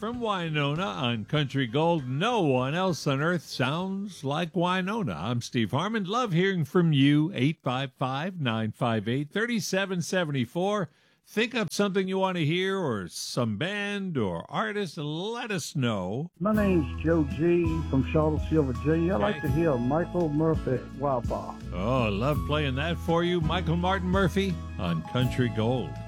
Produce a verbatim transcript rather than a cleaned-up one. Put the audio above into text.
from Winona on Country Gold. No one else on earth sounds like Winona. I'm Steve Harmon. Love hearing from you. eight five five, nine five eight, three seven seven four. Think of something you want to hear or some band or artist, let us know. My name's Joe G. from Charlottesville, Virginia. I like to hear Michael Murphy, Wild Bar. Oh, I love playing that for you. Michael Martin Murphey on Country Gold.